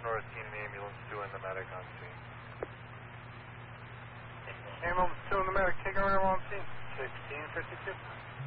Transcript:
North team ambulance 2 and the medic on scene. Ambulance 2 and the medic, take our on scene. 1652.